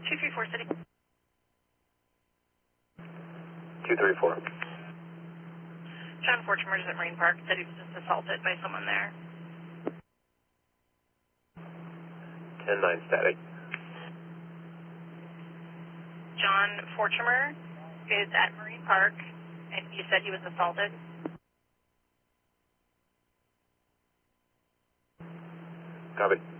234 City. 234. John Fortimer is at Marine Park. Said he was just assaulted by someone there. 10-9 static. John Fortimer is at Marine Park, and you said he was assaulted? Copy.